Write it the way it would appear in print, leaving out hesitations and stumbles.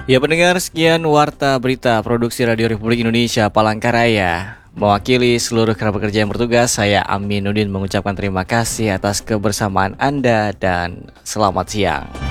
Ya pendengar, sekian Warta Berita Produksi Radio Republik Indonesia Palangkaraya. Mewakili seluruh kerabat kerja yang bertugas, saya Aminuddin mengucapkan terima kasih atas kebersamaan Anda dan selamat siang.